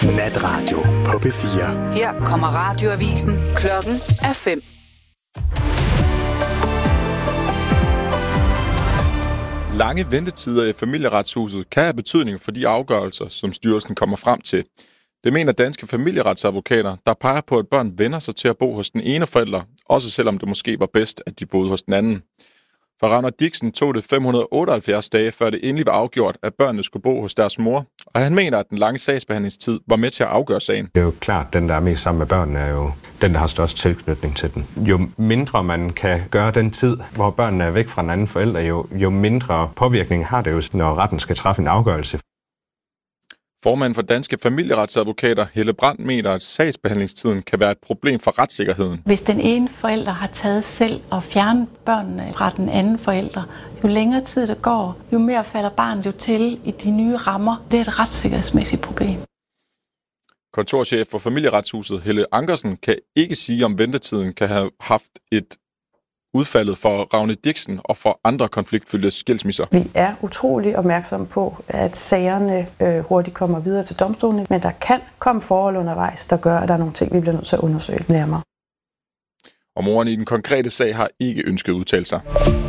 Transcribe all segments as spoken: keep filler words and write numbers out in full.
Natradio på P fire. Her kommer radioavisen. Klokken er fem. Lange ventetider i Familieretshuset kan have betydning for de afgørelser, som styrelsen kommer frem til. Det mener danske familieretsadvokater, der peger på, at børn vender sig til at bo hos den ene forælder, også selvom det måske var bedst, at de boede hos den anden. For Ragnar Dixen tog det fem hundrede otteoghalvfjerds dage, før det endelig var afgjort, at børnene skulle bo hos deres mor, og han mener, at den lange sagsbehandlingstid var med til at afgøre sagen. Det er jo klart, at den, der er mest sammen med børnene, er jo den, der har størst tilknytning til den. Jo mindre man kan gøre den tid, hvor børnene er væk fra den anden forælder, jo, jo mindre påvirkning har det jo, når retten skal træffe en afgørelse. Formanden for Danske Familieretsadvokater, Helle Brandt, mener, at sagsbehandlingstiden kan være et problem for retssikkerheden. Hvis den ene forælder har taget selv og fjernet børnene fra den anden forælder, jo længere tid der går, jo mere falder barnet jo til i de nye rammer. Det er et retssikkerhedsmæssigt problem. Kontorchef for Familieretshuset, Helle Ankersen, kan ikke sige, om ventetiden kan have haft et udfaldet for Ragnar Dixen og for andre konfliktfyldte skilsmisser. Vi er utrolig opmærksomme på, at sagerne øh, hurtigt kommer videre til domstolene, men der kan komme forhold undervejs, der gør, at der er nogle ting, vi bliver nødt til at undersøge nærmere. Og moren i den konkrete sag har ikke ønsket at udtale sig.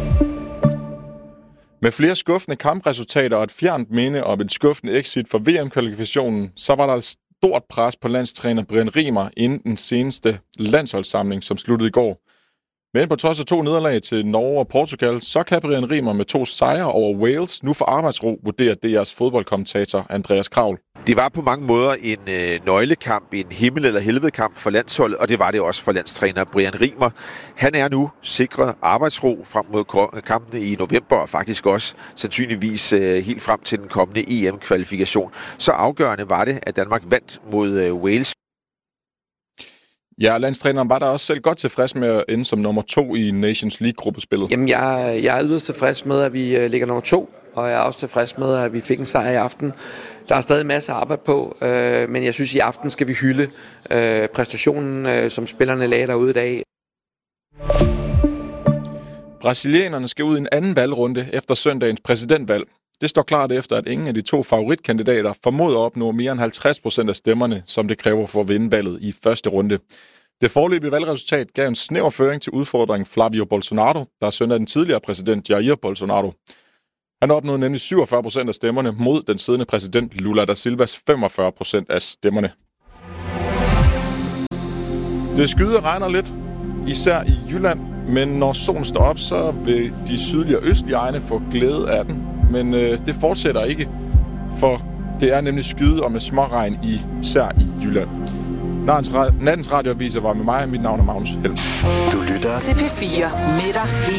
Med flere skuffende kampresultater og et fjernt minde om et skuffende exit for V M-kvalifikationen, så var der et stort pres på landstræner Brian Riemer inden den seneste landsholdssamling, som sluttede i går. Men på trods af to nederlag til Norge og Portugal, så kan Brian Riemer med to sejre over Wales nu få arbejdsro, vurderer D R's fodboldkommentator Andreas Kravl. Det var på mange måder en øh, nøglekamp, en himmel- eller helvedekamp for landsholdet, og det var det også for landstræner Brian Riemer. Han er nu sikret arbejdsro frem mod kampene i november, og faktisk også sandsynligvis øh, helt frem til den kommende E M-kvalifikation. Så afgørende var det, at Danmark vandt mod øh, Wales. Ja, landstræneren var der også selv godt tilfreds med at ende som nummer to i Nations League-gruppespillet. Jamen, jeg, jeg er yderst tilfreds med, at vi uh, ligger nummer to, og jeg er også tilfreds med, at vi fik en sejr i aften. Der er stadig masser af arbejde på, øh, men jeg synes, i aften skal vi hylde øh, præstationen, øh, som spillerne lagde derude i dag. Brasilianerne skal ud i en anden valgrunde efter søndagens præsidentvalg. Det står klart efter, at ingen af de to favoritkandidater formåede at opnå mere end halvtreds procent af stemmerne, som det kræver for at vinde valget i første runde. Det foreløbige valgresultat gav en snæver føring til udfordringen Flavio Bolsonaro, der er søn af den tidligere præsident Jair Bolsonaro. Han opnåede nemlig syvogfyrre procent af stemmerne mod den siddende præsident Lula da Silvas femogfyrre procent af stemmerne. Det skyder regner lidt, især i Jylland, men når solen står op, så vil de sydlige og østlige egne få glæde af den. Men øh, det fortsætter ikke, for det er nemlig skyde og med småregn i, især i Jylland. Nattens radioaviser var med mig, mit navn er Magnus Helm. Du lytter til P fire med dig hele